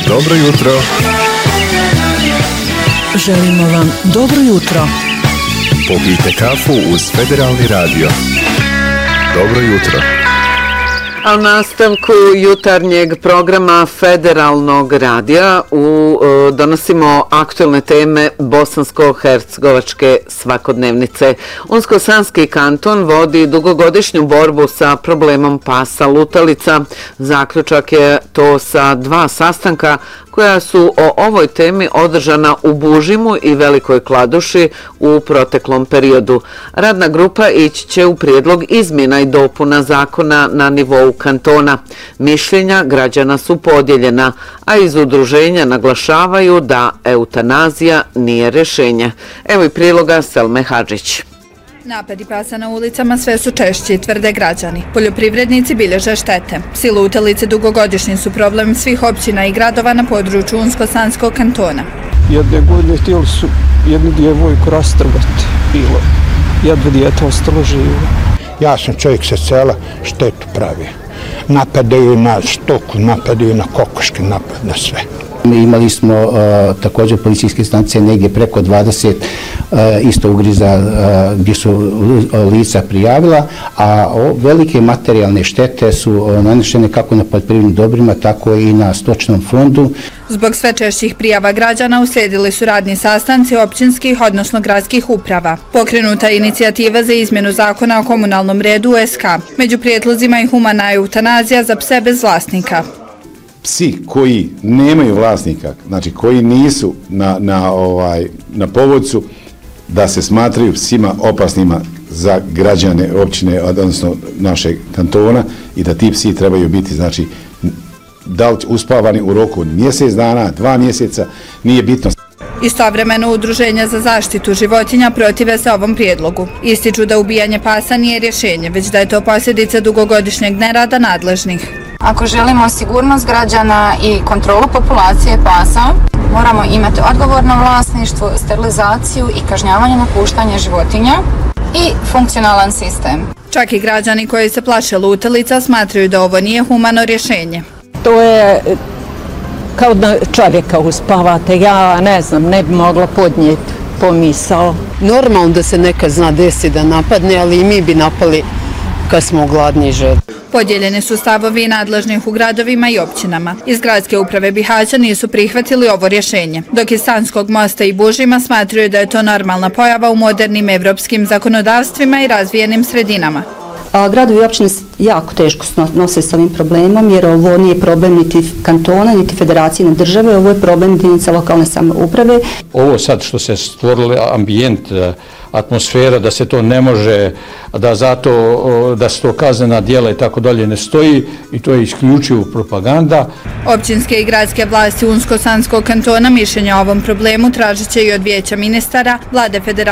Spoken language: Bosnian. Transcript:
Dobro jutro. Želimo vam dobro jutro. Popijte kafu uz Federalni radio. Dobro jutro. A u nastavku jutarnjeg programa Federalnog radija donosimo aktualne teme bosansko-hercegovačke svakodnevnice. Unsko-sanski kanton vodi dugogodišnju borbu sa problemom pasa lutalica. Zaključak je to sa 2 sastanka koja su o ovoj temi održana u Bužimu i Velikoj Kladuši u proteklom periodu. Radna grupa ići će u prijedlog izmjena i dopuna zakona na nivou kantona. Mišljenja građana su podijeljena, a iz udruženja naglašavaju da eutanazija nije rješenje. Evo i priloga Selme Hadžić. Napadi pasa na ulicama sve su češći, tvrde građani. Poljoprivrednici bilježe štete. Psi lutalice dugogodišnji su problem svih općina i gradova na području Unsko-sanskog kantona. Jedne godine htjeli su jednu djevojku rastrgati. Bilo jedno dijete ostalo živo. Ja sam čovjek sa sela, štetu pravi. Napadaju na stoku, napadaju na kokoške, napad na sve. Imali smo također policijske stanice negdje preko 20 isto ugriza gdje su lica prijavila, a velike materijalne štete su nanešene kako na poljoprivrednim dobrima, tako i na stočnom fondu. Zbog sve češćih prijava građana uslijedili su radni sastanci općinskih, odnosno gradskih uprava. Pokrenuta je inicijativa za izmjenu zakona o komunalnom redu u SK. Među prijedlozima i humana eutanazija za pse bez vlasnika. Psi koji nemaju vlasnika, znači koji nisu na povodcu, da se smatraju psima opasnima za građane općine, odnosno našeg kantona, i da ti psi trebaju biti, znači, da li uspavani u roku mjesec dana, 2 mjeseca, nije bitno. Istovremeno udruženja za zaštitu životinja protive se ovom prijedlogu. Ističu da ubijanje pasa nije rješenje, već da je to posljedica dugogodišnjeg nerada nadležnih. Ako želimo sigurnost građana i kontrolu populacije pasa, moramo imati odgovorno vlasništvo, sterilizaciju i kažnjavanje napuštanja životinja i funkcionalan sistem. Čak i građani koji se plaše lutalica smatraju da ovo nije humano rješenje. To je kao da čovjeka uspavate, ja ne znam, ne bi mogla podnijeti pomisao. Normalno da se nekad zna desi da napadne, ali i mi bi napali kad smo gladni i žedni. Podijeljeni su stavovi nadležnih u gradovima i općinama. Iz gradske uprave Bihaća nisu prihvatili ovo rješenje, dok iz Sanskog Mosta i Bužima smatraju da je to normalna pojava u modernim evropskim zakonodavstvima i razvijenim sredinama. Gradovi i općine jako teško nose s ovim problemom, jer ovo nije problem niti kantona, niti federacije, niti države, ovo je problem jedinica lokalne samouprave. Ovo sad što se stvorili ambijent, atmosfera, da se to ne može, da se to kaznena djela i tako dalje ne stoji, i to je isključivo propaganda. Općinske i gradske vlasti Unsko-sanskog kantona mišljenja o ovom problemu tražit će i od Vijeća ministara, Vlade Federacije